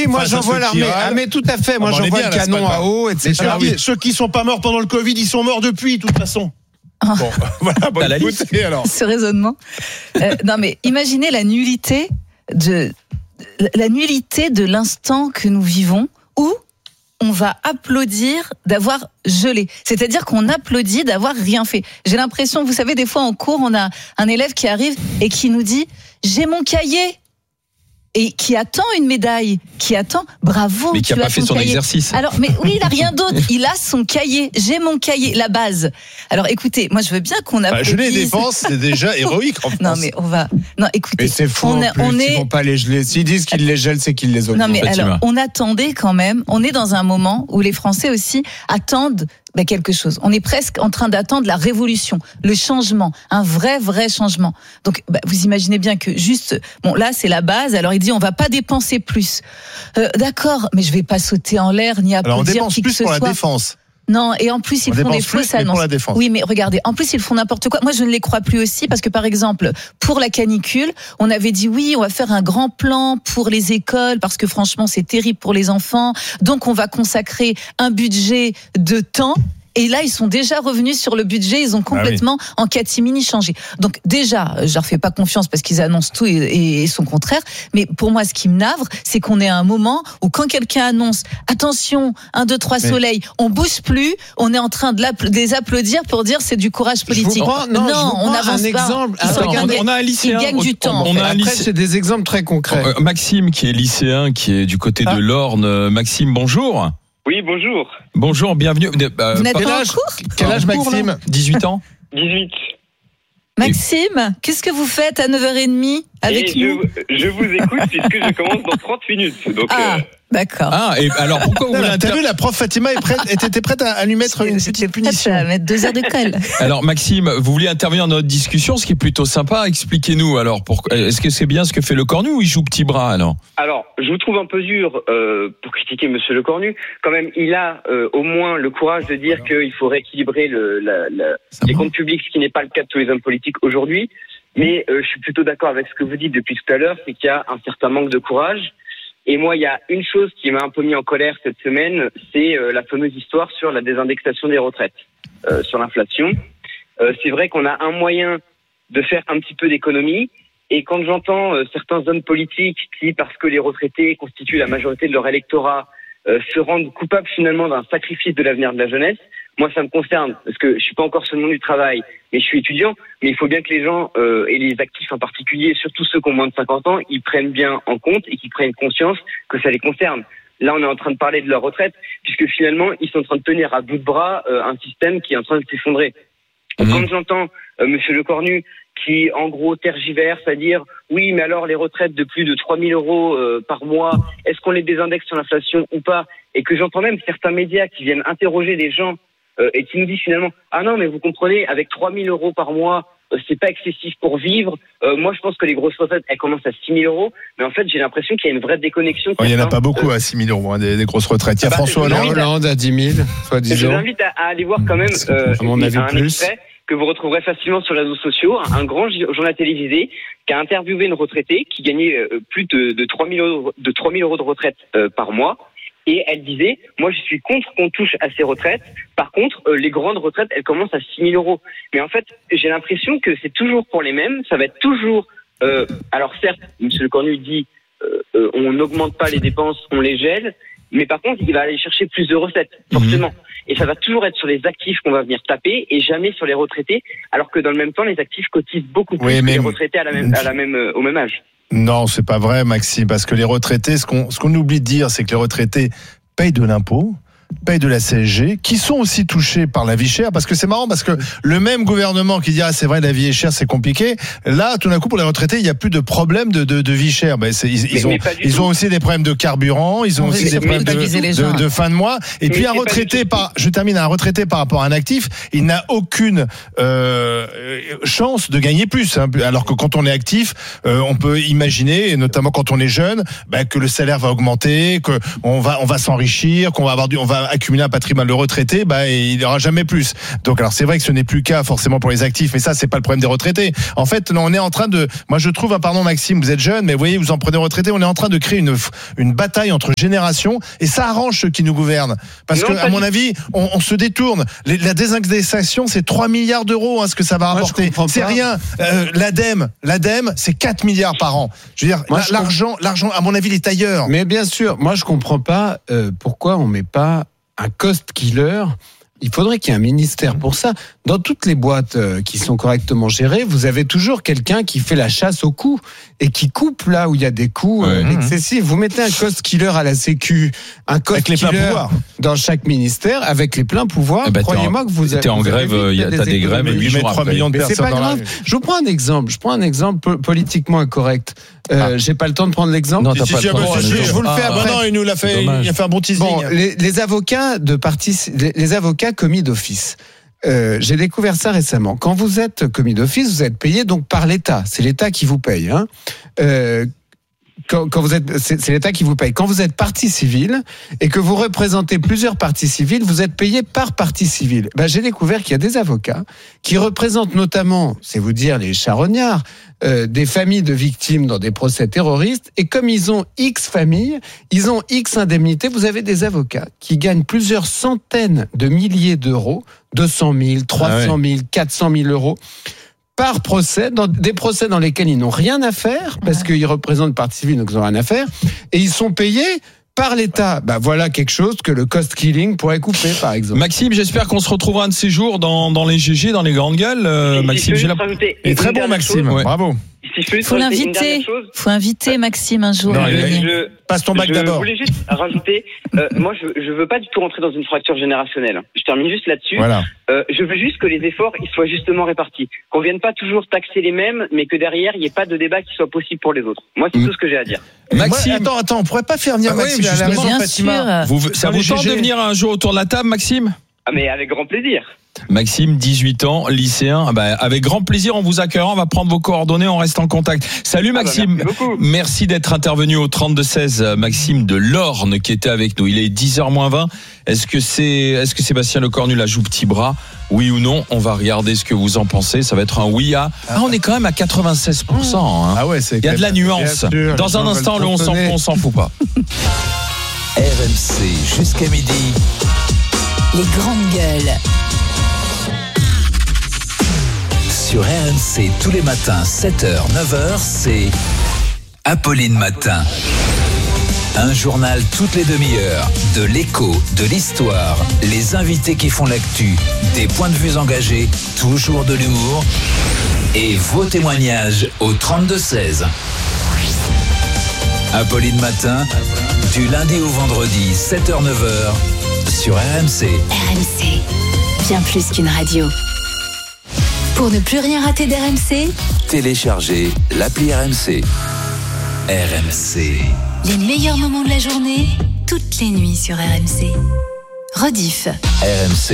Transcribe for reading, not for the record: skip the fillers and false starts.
moi j'envoie l'armée. Ah mais tout à fait. Moi j'envoie le canon à eau, etc. Ceux qui sont pas morts pendant le Covid, ils sont morts depuis, de toute façon. Bon, voilà, bonne écoute. Et alors ce raisonnement. Non mais imaginez la nullité de l'instant que nous vivons où on va applaudir d'avoir gelé. C'est-à-dire qu'on applaudit d'avoir rien fait. J'ai l'impression, vous savez, des fois en cours, on a un élève qui arrive et qui nous dit « J'ai mon cahier !» et qui attend une médaille, bravo. Mais qui n'a pas fait son cahier. Exercice. Alors, mais oui, il n'a rien d'autre. Il a son cahier. J'ai mon cahier, la base. Alors, écoutez, moi, je veux bien qu'on applaudisse. Geler les défenses, c'est déjà héroïque en France. Non, mais non, écoutez. Mais c'est faux. Ils vont pas les geler. S'ils disent qu'ils les gèlent, c'est qu'ils les augmentent. Non, mais alors, on attendait quand même. On est dans un moment où les Français aussi attendent quelque chose. On est presque en train d'attendre la révolution, le changement, un vrai changement. Donc, vous imaginez bien que juste, là, c'est la base. Alors, il dit, on va pas dépenser plus. D'accord, mais je vais pas sauter en l'air ni applaudir. Alors, on dépense qui plus que ce pour soit. La défense. Non, et en plus, ils font des fausses annonces. Oui, mais regardez, en plus, ils font n'importe quoi. Moi, je ne les crois plus aussi parce que, par exemple, pour la canicule, on avait dit oui, on va faire un grand plan pour les écoles parce que franchement, c'est terrible pour les enfants. Donc, on va consacrer un budget de temps. Et là, ils sont déjà revenus sur le budget. Ils ont complètement, en catimini, changé. Donc, déjà, je leur fais pas confiance parce qu'ils annoncent tout et son contraire. Mais pour moi, ce qui me navre, c'est qu'on est à un moment où quand quelqu'un annonce, attention, 1, 2, 3 soleil, on bouge plus, on est en train de les applaudir pour dire c'est du courage politique. On n'avance pas. Exemple. On a un lycéen. Ils gagnent du temps. Après, c'est des exemples très concrets. Maxime, qui est lycéen, qui est du côté de l'Orne. Maxime, bonjour. Oui, bonjour. Bonjour, bienvenue. Vous n'êtes pas en cours ? Quel âge, Maxime ? 18 ans. 18. Maxime, qu'est-ce que vous faites à 9h30 avec nous ? Je vous écoute puisque je commence dans 30 minutes. Donc, d'accord. Et alors pourquoi vous voulez T'as vu, la prof Fatima était prête à lui mettre une petite punition. À mettre 2 heures de colle. Alors Maxime, vous vouliez intervenir dans notre discussion, ce qui est plutôt sympa. Expliquez-nous alors. Est-ce que c'est bien ce que fait Lecornu ou il joue petit bras alors ? Alors, je vous trouve un peu dur pour critiquer Monsieur Lecornu. Quand même, il a au moins le courage de dire qu'il faut rééquilibrer les comptes publics, ce qui n'est pas le cas de tous les hommes politiques aujourd'hui. Mais je suis plutôt d'accord avec ce que vous dites depuis tout à l'heure, c'est qu'il y a un certain manque de courage. Et moi, il y a une chose qui m'a un peu mis en colère cette semaine, c'est la fameuse histoire sur la désindexation des retraites, sur l'inflation. C'est vrai qu'on a un moyen de faire un petit peu d'économie. Et quand j'entends certains hommes politiques qui, parce que les retraités constituent la majorité de leur électorat, se rendent coupables finalement d'un sacrifice de l'avenir de la jeunesse, moi ça me concerne, parce que je suis pas encore sur le monde du travail, mais je suis étudiant, mais il faut bien que les gens, et les actifs en particulier, surtout ceux qui ont moins de 50 ans, ils prennent bien en compte et qu'ils prennent conscience que ça les concerne. Là, on est en train de parler de leur retraite, puisque finalement, ils sont en train de tenir à bout de bras un système qui est en train de s'effondrer. Quand j'entends Monsieur Lecornu qui, en gros, tergiverse à dire « Oui, mais alors les retraites de plus de 3 000 euros par mois, est-ce qu'on les désindexe sur l'inflation ou pas ?» Et que j'entends même certains médias qui viennent interroger des gens et qui nous disent finalement « Ah non, mais vous comprenez, avec 3 000 euros par mois, c'est pas excessif pour vivre. Moi, je pense que les grosses retraites, elles commencent à 6 000 euros. Mais en fait, j'ai l'impression qu'il y a une vraie déconnexion. Il n'y en a pas beaucoup à 6 000 euros, hein, des grosses retraites. Il y a François Hollande à 10 000, soit 10 Je vous invite à aller voir quand même un extrait que vous retrouverez facilement sur les réseaux sociaux. Un grand journal télévisé qui a interviewé une retraitée qui gagnait plus de 3 000 euros de retraite par mois. Et elle disait, moi je suis contre qu'on touche à ces retraites. Par contre, les grandes retraites, elles commencent à 6 000 euros. Mais en fait, j'ai l'impression que c'est toujours pour les mêmes. Ça va être toujours... alors certes, M. Lecornu dit, on n'augmente pas les dépenses, on les gèle. Mais par contre, il va aller chercher plus de recettes, forcément. Et ça va toujours être sur les actifs qu'on va venir taper et jamais sur les retraités. Alors que dans le même temps, les actifs cotisent beaucoup plus que les retraités au même âge. Non, c'est pas vrai, Maxime, parce que les retraités, ce qu'on oublie de dire, c'est que les retraités payent de l'impôt, payent de la CSG, qui sont aussi touchés par la vie chère, parce que c'est marrant, parce que le même gouvernement qui dit ah c'est vrai la vie est chère, c'est compliqué, là tout d'un coup pour les retraités il n'y a plus de problème de vie chère. Ils ont aussi des problèmes de carburant, ils ont aussi des problèmes de fin de mois. Et puis un retraité un retraité par rapport à un actif, il n'a aucune chance de gagner plus. Hein, alors que quand on est actif, on peut imaginer, et notamment quand on est jeune, que le salaire va augmenter, qu'on va s'enrichir, qu'on va avoir accumuler un patrimoine. Le retraité, il n'aura jamais plus. Donc alors c'est vrai que ce n'est plus le cas forcément pour les actifs, mais ça c'est pas le problème des retraités. En fait, non, on est en train de, moi je trouve, pardon Maxime, vous êtes jeune, mais vous voyez, vous en prenez retraité, on est en train de créer une bataille entre générations, et ça arrange ceux qui nous gouvernent. Parce que à mon avis, on se détourne. La désindexation, c'est 3 milliards d'euros, ce que ça va rapporter. C'est rien. L'ADEME, c'est 4 milliards par an. Je veux dire, l'argent, à mon avis, il est ailleurs. Mais bien sûr, moi je comprends pas pourquoi on met pas un cost killer. Il faudrait qu'il y ait un ministère pour ça. Dans toutes les boîtes qui sont correctement gérées, vous avez toujours quelqu'un qui fait la chasse aux coûts et qui coupe là où il y a des coûts excessifs. Vous mettez un cost killer à la Sécu, un cost killer dans chaque ministère avec les pleins pouvoirs. Croyez-moi que vous êtes en grève, t'as des grèves 8 jours 3 millions de personnes dans la rue. Je vous prends un exemple. Je prends un exemple politiquement incorrect. J'ai pas le temps de prendre l'exemple. Non, t'as pas le temps. Je vous le fais après. Non, il a fait un bon teasing. Bon, les avocats les avocats commis d'office. J'ai découvert ça récemment. Quand vous êtes commis d'office, vous êtes payé donc par l'État. C'est l'État qui vous paye. Quand vous êtes, c'est l'État qui vous paye. Quand vous êtes partie civile et que vous représentez plusieurs parties civiles, vous êtes payé par partie civile. J'ai découvert qu'il y a des avocats qui représentent notamment, c'est vous dire, les charognards, des familles de victimes dans des procès terroristes. Et comme ils ont X familles, ils ont X indemnités. Vous avez des avocats qui gagnent plusieurs centaines de milliers d'euros, 200 000, 300 000, 400 000 euros. Par procès, dans des procès dans lesquels ils n'ont rien à faire, parce qu'ils représentent partie civile, donc ils n'ont rien à faire, et ils sont payés par l'État. Voilà quelque chose que le cost killing pourrait couper, par exemple. Maxime, j'espère qu'on se retrouvera un de ces jours dans les GG, dans les grandes gueules. Maxime, il est très bon, Maxime. Ouais. Bravo. Faut l'inviter. Faut inviter Maxime un jour. Passe ton bac d'abord. Je voulais juste rajouter, moi je veux pas du tout rentrer dans une fracture générationnelle. Je termine juste là-dessus. Voilà. Je veux juste que les efforts ils soient justement répartis. Qu'on vienne pas toujours taxer les mêmes, mais que derrière il n'y ait pas de débat qui soit possible pour les autres. Moi c'est tout ce que j'ai à dire. Maxime, attends, on pourrait pas faire venir Maxime à la maison, Fatima. Ça vous tente de venir un jour autour de la table, Maxime ? Mais avec grand plaisir. Maxime, 18 ans, lycéen. Avec grand plaisir, on vous accueillera. On va prendre vos coordonnées. On reste en contact. Salut Maxime. Merci d'être intervenu au 32-16. Maxime de l'Orne qui était avec nous. Il est 10h-20. Est-ce que Sébastien Lecornu la joue petit bras? Oui ou non? On va regarder ce que vous en pensez. Ça va être un oui à. On est quand même à 96%. Ah ouais, il y a de la nuance. Dans un instant, le on s'en fout pas. RMC jusqu'à midi. Les grandes gueules. Sur RMC tous les matins 7h, 9h, c'est Apolline Matin. Un journal toutes les demi-heures, de l'écho, de l'histoire, les invités qui font l'actu, des points de vue engagés, toujours de l'humour et vos témoignages au 32-16. Apolline Matin, du lundi au vendredi 7h, 9h sur RMC. RMC, bien plus qu'une radio. Pour ne plus rien rater d'RMC, téléchargez l'appli RMC. RMC. Les meilleurs moments de la journée, toutes les nuits sur RMC. Rediff. RMC.